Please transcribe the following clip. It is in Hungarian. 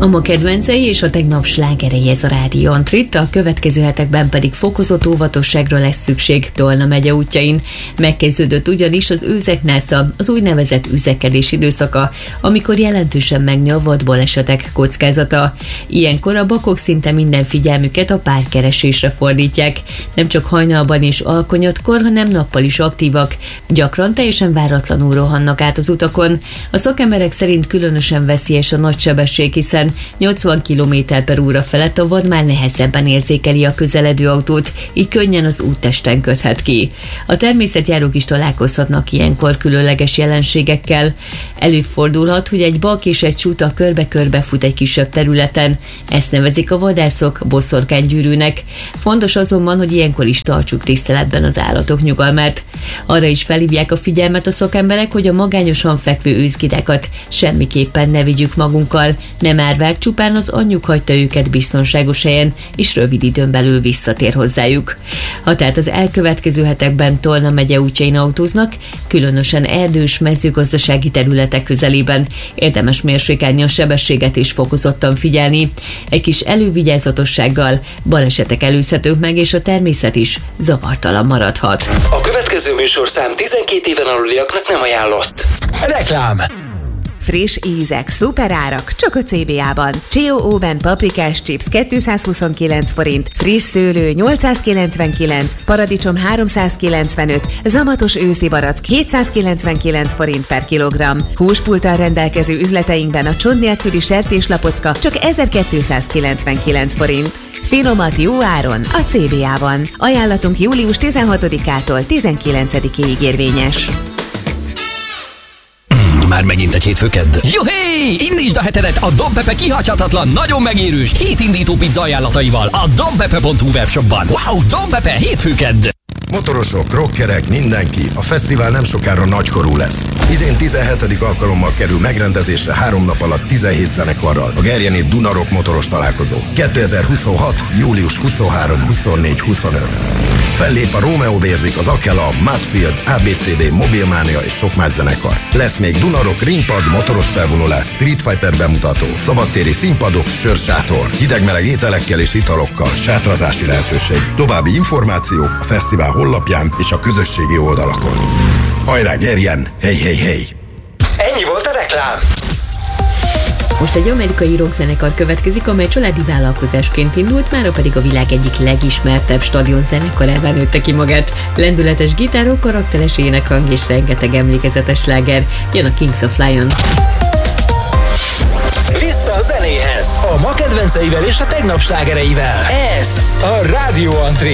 A ma kedvencei és a tegnap slágerei ez a Rádió Antrit, a következő hetekben pedig fokozott óvatosságra lesz szükség Tolna megye útjain. Megkezdődött ugyanis az őzeknásza, az úgynevezett üzekedés időszaka, amikor jelentősen megnő a vadbalesetek kockázata. Ilyenkor a bakok szinte minden figyelmüket a párkeresésre fordítják. Nem csak hajnalban és alkonyatkor, hanem nappal is aktívak. Gyakran teljesen váratlanul rohannak át az utakon. A szakemberek szerint különösen veszélyes a nagy sebesség, hiszen 80 km/h felett a vad már nehezebben érzékeli a közeledő autót, így könnyen az úttesten köthet ki. A természetjárók is találkozhatnak ilyenkor különleges jelenségekkel. Előfordulhat, hogy egy bak és egy csuta körbe-körbe fut egy kisebb területen. Ezt nevezik a vadászok boszorkánygyűrűnek. Fontos azonban, hogy ilyenkor is tartsuk tiszteletben az állatok nyugalmát. Arra is felhívják a figyelmet a szakemberek, hogy a magányosan fekvő őzgidákat semmiképpen ne vigyük magunkkal, nem árvák, csupán az anyjuk hagyta őket biztonságos helyen, és rövid időn belül visszatér hozzájuk. Ha tehát az elkövetkező hetekben Tolna megye útjain autóznak, különösen erdős, mezőgazdasági területek közelében érdemes mérsékelni a sebességet és fokozottan figyelni. Egy kis elővigyázatossággal balesetek előzhetők meg, és a természet is zavartalan maradhat. A következő műsorszám 12 éven aluliaknak nem ajánlott. Reklám. Friss ízek, szuperárak, csak a CBA-ban. Chio Oven paprikás chips 229 forint, friss szőlő 899, paradicsom 395, zamatos őszi barack 799 forint per kilogramm. Húspulttal rendelkező üzleteinkben a csont nélküli sertéslapocka csak 1299 forint. Finomat jó áron a CBA-ban. Ajánlatunk július 16-ától 19-ig érvényes. Már megint egy hétfőkedd. Juhé! Indítsd a hetedet a Don Pepe kihagyhatatlan, nagyon megérős hétindító pizza ajánlataival a donpepe.hu webshopban. Wow, Don Pepe hétfőkedd! Motorosok, rockerek, mindenki, a fesztivál nem sokára nagykorú lesz. Idén 17. alkalommal kerül megrendezésre 3 nap alatt 17 zenekarral a gerjeni Dunarok motoros találkozó. 2026. július 23, 24, 25. Fellép a Romeo vérzik, az Akela, Mudfield, ABCD, Mobilmania és sok más zenekar. Lesz még Dunarok, ringpad, motoros felvonulás, Street Fighter bemutató, szabadtéri színpadok, sörsátor, hideg-meleg ételekkel és italokkal, sátrazási lehetőség. További információk a fesztivál honlapján és a közösségi oldalakon. Hajrá, gerjen! Hey, hey, hey! Ennyi volt a reklám! Most egy amerikai rockzenekar következik, amely családi vállalkozásként indult, mára pedig a világ egyik legismertebb stadionzenekarává nőtte ki magát. Lendületes gitárok, karakteres énekhang és rengeteg emlékezetes sláger. Jön a Kings of Lion. Vissza a zenéhez! A ma kedvenceivel és a tegnap slágereivel. Ez a Rádió Antrit.